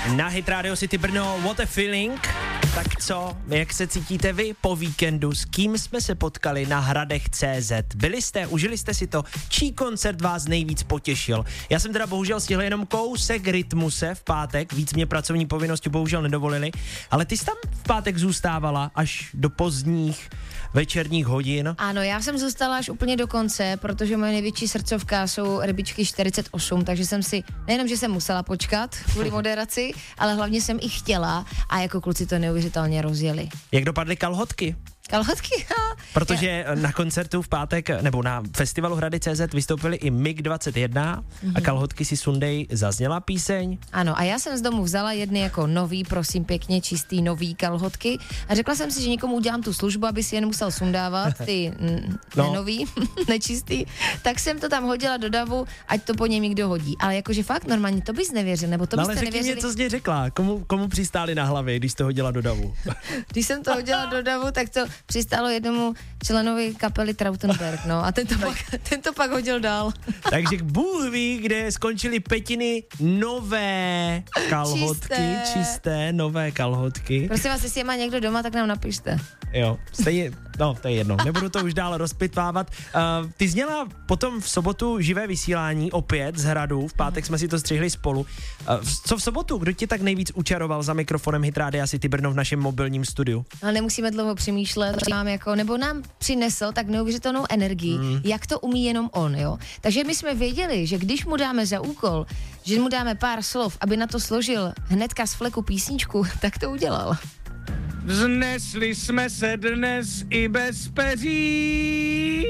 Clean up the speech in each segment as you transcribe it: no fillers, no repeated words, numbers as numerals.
Na Hit Radio City Brno, what a feeling. Tak co, jak se cítíte vy po víkendu? S kým jsme se potkali na Hradech.cz? Byli jste, užili jste si to? Čí koncert vás nejvíc potěšil? Já jsem teda bohužel stihl jenom kousek Rytmuse v pátek, víc mě pracovní povinnosti bohužel nedovolili, ale ty jsi tam v pátek zůstávala až do pozdních večerních hodin. Ano, já jsem zůstala až úplně do konce, protože moje největší srdcovka jsou Rybičky 48, takže jsem si, nejenom, že jsem musela počkat kvůli moderaci, ale hlavně jsem i chtěla a jako kluci to neuvěřitelně rozjeli. Jak dopadly kalhotky? Kalhotky? Protože na koncertu v pátek, nebo na festivalu Hrady.cz vystoupili i MiG-21 a Kalhotky si sundej zazněla píseň. Ano, a já jsem z domu vzala jedny jako nový, prosím pěkně, čistý nový kalhotky a řekla jsem si, že někomu udělám tu službu, aby si je nemusel sundávat, ty nenový, nečistý, tak jsem to tam hodila do davu, ať to po něm někdo hodí. Ale jakože fakt normálně, to bys nevěřil, nebo to byste nevěřili. Ale řekni mě, co jsi řekla, komu přistáli na hlavě, když to hodila do davu? Když jsem to hodila do davu, tak to přistálo jednomu členovi kapely Trautenberg, no a tento pak hodil dál. Takže Bůh ví, kde skončily Petiny nové kalhotky, čisté nové kalhotky. Prosím vás, jestli je má někdo doma, tak nám napište. Jo, stejně, no to je jedno, nebudu to už dál rozpitvávat. Ty zněla potom v sobotu živé vysílání opět z Hradu, v pátek jsme si to střihli spolu. Co v sobotu, kdo tě tak nejvíc učaroval za mikrofonem Hit Rádia City Brno v našem mobilním studiu? No, nemusíme dlouho přemýšlet, nebo nám přinesl tak neuvěřitelnou energii, jak to umí jenom on, jo. Takže my jsme věděli, že když mu dáme za úkol, že mu dáme pár slov, aby na to složil hnedka z fleku písničku, tak to udělal. Vznesli jsme se dnes i bez peří,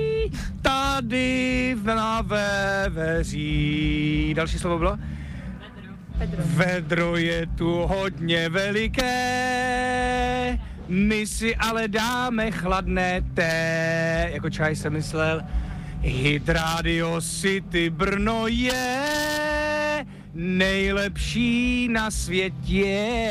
tady na Veveří. Další slovo bylo? Vedro je tu hodně veliké, my si ale dáme chladné té, jako čaj jsem myslel. Hit Radio City Brno je nejlepší na světě,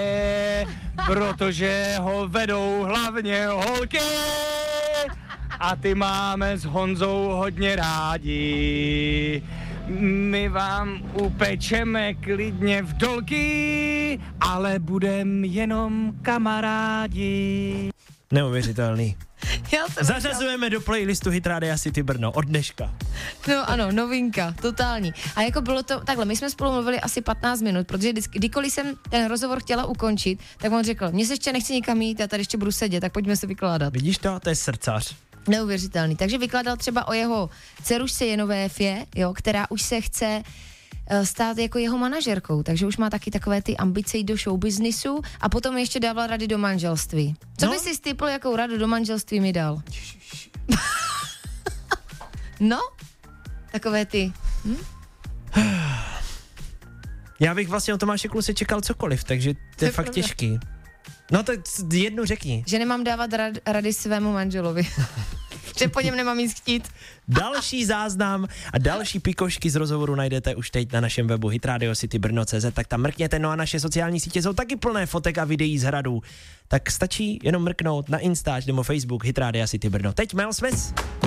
protože ho vedou hlavně holky a ty máme s Honzou hodně rádi. My vám upečeme klidně vdolky, ale budem jenom kamarádi. Neuvěřitelný. Zařazujeme do playlistu Hit Rádia City Brno od dneška. No ano, novinka, totální. A jako bylo to, takhle, my jsme spolu mluvili asi 15 minut, protože kdykoliv jsem ten rozhovor chtěla ukončit, tak on řekl, mně se ještě nechci nikam jít, já tady ještě budu sedět, tak pojďme se vykládat. Vidíš to? To je srdcař. Neuvěřitelný. Takže vykládal třeba o jeho dcerušce Jenovéfě, jo, která už se chce stát jako jeho manažerkou, takže už má taky takové ty ambice do showbiznisu a potom ještě dával rady do manželství. Co by si stipl, jakou radu do manželství mi dal? No, takové ty. Já bych vlastně o Tomáše Kluse čekal cokoliv, takže to je fakt těžký. No tak jednu řekni. Že nemám dávat rady svému manželovi. Že po něm nemám nic chtít. Další záznam a další pikošky z rozhovoru najdete už teď na našem webu hitradiocitybrno.cz, tak tam mrkněte, no a naše sociální sítě jsou taky plné fotek a videí z Hradu. Tak stačí jenom mrknout na Instač nebo Facebook Hit Rádia City Brno. Teď Mel Smith.